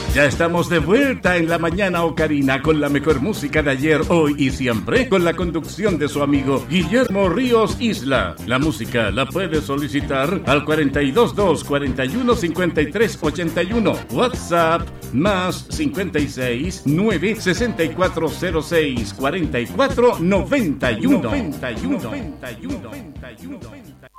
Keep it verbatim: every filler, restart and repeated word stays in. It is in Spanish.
Ya estamos de vuelta en la mañana ocarina con la mejor música de ayer, hoy y siempre, con la conducción de su amigo Guillermo Ríos Isla. La música la puede solicitar al cuarenta y dos dos, cuarenta y uno, cincuenta y tres, ochenta y uno. WhatsApp más cincuenta y seis, nueve, sesenta y cuatro cero seis, cuarenta y cuatro, noventa y uno. noventa y uno. noventa y uno. noventa y uno.